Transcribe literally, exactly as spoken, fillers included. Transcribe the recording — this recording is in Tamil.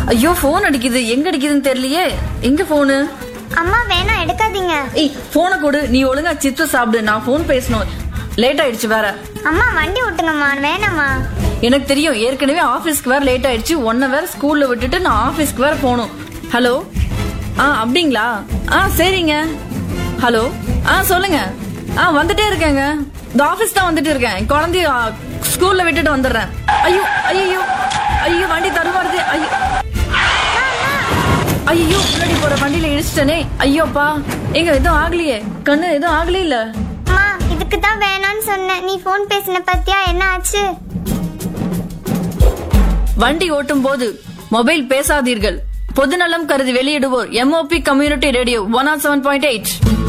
ஐயோ போன் அடிக்குது, எங்க அடிக்குதுன்னு தெரியலையே. எங்க போனு? அம்மா வேணாம், எடுக்காதீங்க. ஏய் போனை கொடு, நீ ஒழுங்கா சிப்ஸ் சாப்பிடு, நான் போன் பேசணும். லேட் ஆயிடுச்சு வேற. அம்மா வண்டி விட்டுங்கம்மா, வேணாம்மா. எனக்கு தெரியும், ஏற்கனவே ஆபீஸ்க்கு வேற லேட் ஆயிடுச்சு. ஒன்ன வேற ஸ்கூல்ல விட்டுட்டு நான் ஆபீஸ்க்கு வேற போகணும். ஹலோ, ஆ அப்படிங்களா? ஆ சரிங்க. ஹலோ, ஆ சொல்லுங்க. ஆ வந்துட்டே இருக்கேங்க. இந்த ஆபீஸ் தான் வந்துட்டு இருக்கேன். குழந்தைய ஸ்கூல்ல விட்டுட்டு வந்துடுறேன். ஐயோ ஐயோ ஐயோ வண்டி தருமாறுது. ஐயோ ஐயோ முன்னாடி போற வண்டியில இடிச்சிட்டனே. ஐயோப்பா, எங்க எதுவும் ஆகலையே? கண்ணு எதுவும் ஆகல இல்ல? அம்மா இதுக்கு தான் வேணான்னு சொன்னேன். நீ போன் பேசின பத்தியா, என்ன ஆச்சு? வண்டி ஓட்டும் போது மொபைல் பேசாதீர்கள். பொதுநலம் கருதி வெளியிடுவோர் MOP community radio one R seven point eight.